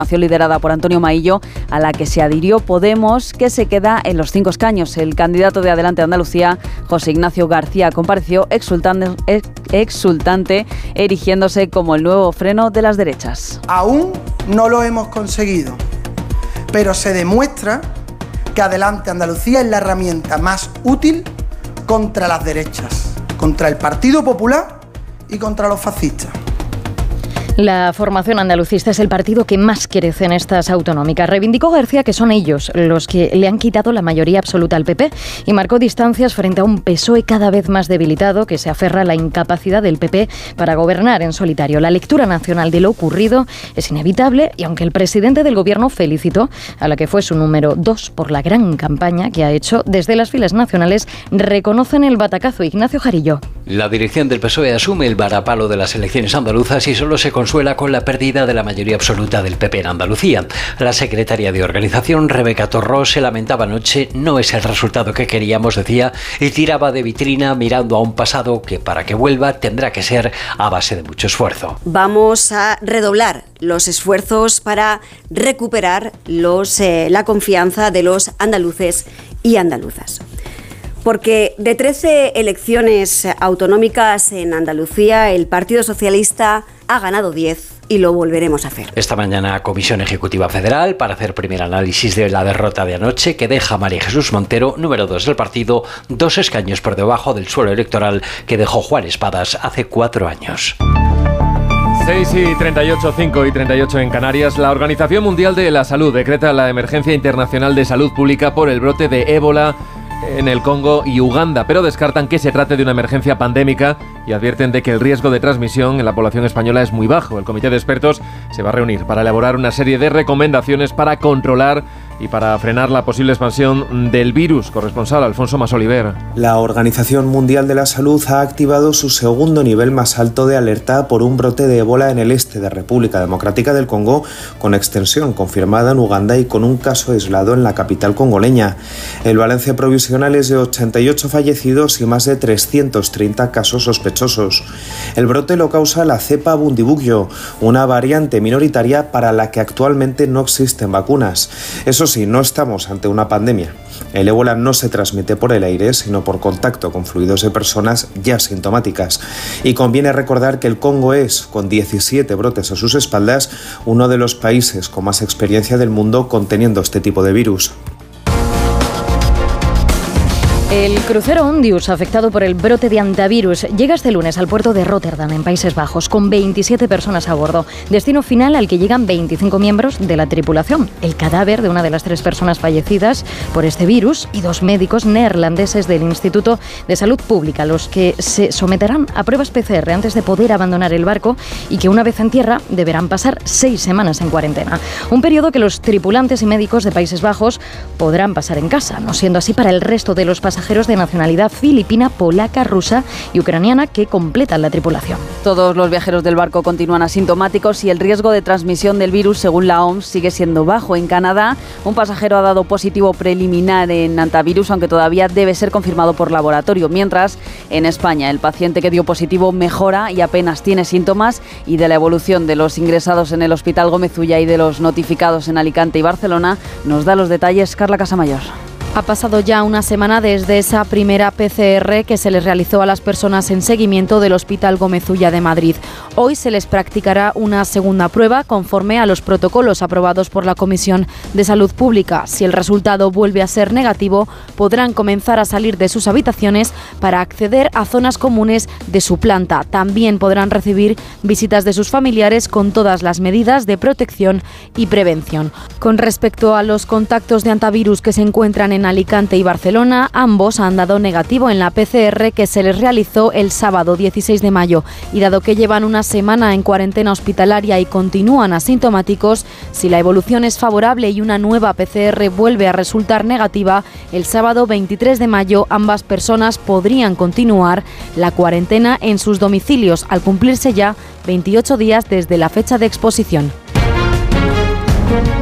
liderada por Antonio Maillo, a la que se adhirió Podemos, que se queda en los 5 escaños. El candidato de Adelante Andalucía, José Ignacio García, compareció exultante, erigiéndose como el nuevo freno de las derechas. Aún no lo hemos conseguido, pero se demuestra que Adelante Andalucía es la herramienta más útil contra las derechas, contra el Partido Popular y contra los fascistas. La formación andalucista es el partido que más crece en estas autonómicas. Reivindicó García que son ellos los que le han quitado la mayoría absoluta al PP y marcó distancias frente a un PSOE cada vez más debilitado que se aferra a la incapacidad del PP para gobernar en solitario. La lectura nacional de lo ocurrido es inevitable y aunque el presidente del gobierno felicitó a la que fue su número 2 por la gran campaña que ha hecho, desde las filas nacionales reconocen el batacazo. Ignacio Jarillo. La dirección del PSOE asume el varapalo de las elecciones andaluzas y solo se consuela con la pérdida de la mayoría absoluta del PP en Andalucía. La secretaria de organización, Rebeca Torró, se lamentaba anoche: no es el resultado que queríamos, decía, y tiraba de vitrina mirando a un pasado que, para que vuelva, tendrá que ser a base de mucho esfuerzo. Vamos a redoblar los esfuerzos para recuperar la confianza de los andaluces y andaluzas. Porque de 13 elecciones autonómicas en Andalucía, el Partido Socialista ha ganado 10 y lo volveremos a hacer. Esta mañana, Comisión Ejecutiva Federal para hacer primer análisis de la derrota de anoche que deja a María Jesús Montero, número 2 del partido, 2 escaños por debajo del suelo electoral que dejó Juan Espadas hace 4 años. 6:38, 5:38 en Canarias. La Organización Mundial de la Salud decreta la emergencia internacional de salud pública por el brote de ébola en el Congo y Uganda, pero descartan que se trate de una emergencia pandémica y advierten de que el riesgo de transmisión en la población española es muy bajo. El comité de expertos se va a reunir para elaborar una serie de recomendaciones para controlar y para frenar la posible expansión del virus. Corresponsal Alfonso Masoliver. La Organización Mundial de la Salud ha activado su segundo nivel más alto de alerta por un brote de ébola en el este de República Democrática del Congo, con extensión confirmada en Uganda y con un caso aislado en la capital congoleña. El balance provisional es de 88 fallecidos y más de 330 casos sospechosos. El brote lo causa la cepa Bundibugyo, una variante minoritaria para la que actualmente no existen vacunas. Eso sí, no estamos ante una pandemia. El ébola no se transmite por el aire, sino por contacto con fluidos de personas ya sintomáticas. Y conviene recordar que el Congo es, con 17 brotes a sus espaldas, uno de los países con más experiencia del mundo conteniendo este tipo de virus. El crucero Ondius, afectado por el brote de antivirus, llega este lunes al puerto de Rotterdam, en Países Bajos, con 27 personas a bordo. Destino final al que llegan 25 miembros de la tripulación. El cadáver de una de las 3 personas fallecidas por este virus y 2 médicos neerlandeses del Instituto de Salud Pública, los que se someterán a pruebas PCR antes de poder abandonar el barco y que una vez en tierra deberán pasar 6 semanas en cuarentena. Un periodo que los tripulantes y médicos de Países Bajos podrán pasar en casa, no siendo así para el resto de los pasajeros de nacionalidad filipina, polaca, rusa y ucraniana que completan la tripulación. Todos los viajeros del barco continúan asintomáticos y el riesgo de transmisión del virus, según la OMS, sigue siendo bajo. En Canadá, un pasajero ha dado positivo preliminar en antivirus, aunque todavía debe ser confirmado por laboratorio. Mientras, en España, el paciente que dio positivo mejora y apenas tiene síntomas. Y de la evolución de los ingresados en el Hospital Gómez Ulla y de los notificados en Alicante y Barcelona, nos da los detalles Carla Casamayor. Ha pasado ya una semana desde esa primera PCR que se les realizó a las personas en seguimiento del Hospital Gómez Ulla de Madrid. Hoy se les practicará una segunda prueba conforme a los protocolos aprobados por la Comisión de Salud Pública. Si el resultado vuelve a ser negativo, podrán comenzar a salir de sus habitaciones para acceder a zonas comunes de su planta. También podrán recibir visitas de sus familiares con todas las medidas de protección y prevención. Con respecto a los contactos de antivirus que se encuentran en Alicante y Barcelona, ambos han dado negativo en la PCR que se les realizó el sábado 16 de mayo. Y dado que llevan una semana en cuarentena hospitalaria y continúan asintomáticos, si la evolución es favorable y una nueva PCR vuelve a resultar negativa, el sábado 23 de mayo ambas personas podrían continuar la cuarentena en sus domicilios al cumplirse ya 28 días desde la fecha de exposición.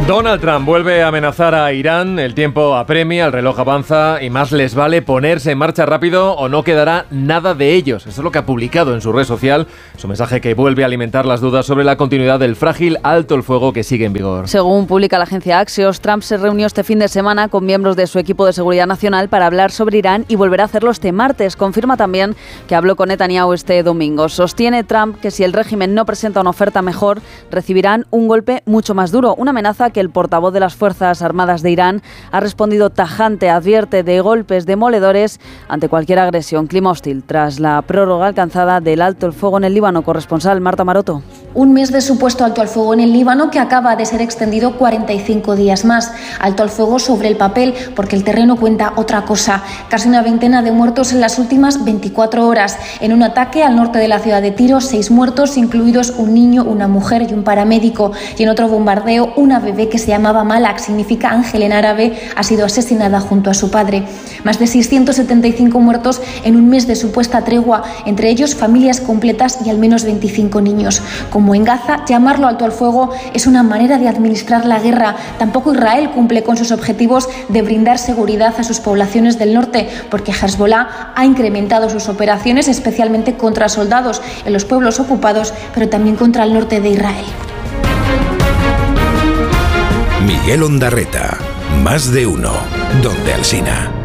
Donald Trump vuelve a amenazar a Irán, el tiempo apremia, el reloj avanza y más les vale ponerse en marcha rápido o no quedará nada de ellos. Eso es lo que ha publicado en su red social, su mensaje que vuelve a alimentar las dudas sobre la continuidad del frágil alto el fuego que sigue en vigor. Según publica la agencia Axios, Trump se reunió este fin de semana con miembros de su equipo de seguridad nacional para hablar sobre Irán y volverá a hacerlo este martes. Confirma también que habló con Netanyahu este domingo. Sostiene Trump que si el régimen no presenta una oferta mejor, recibirán un golpe mucho más duro, una amenaza que el portavoz de las Fuerzas Armadas de Irán ha respondido tajante, advierte de golpes demoledores ante cualquier agresión. Clima hostil tras la prórroga alcanzada del alto el fuego en el Líbano. Corresponsal Marta Maroto. Un mes de supuesto alto al fuego en el Líbano que acaba de ser extendido 45 días más. Alto al fuego sobre el papel porque el terreno cuenta otra cosa. Casi una veintena de muertos en las últimas 24 horas. En un ataque al norte de la ciudad de Tiro, 6 muertos, incluidos un niño, una mujer y un paramédico. Y en otro bombardeo, una bebé que se llamaba Malak, significa ángel en árabe, ha sido asesinada junto a su padre. Más de 675 muertos en un mes de supuesta tregua, entre ellos familias completas y al menos 25 niños. Como en Gaza, llamarlo alto al fuego es una manera de administrar la guerra. Tampoco Israel cumple con sus objetivos de brindar seguridad a sus poblaciones del norte, porque Hezbollah ha incrementado sus operaciones, especialmente contra soldados en los pueblos ocupados, pero también contra el norte de Israel. Miguel Ondarreta, Más de Uno, Donde Alsina.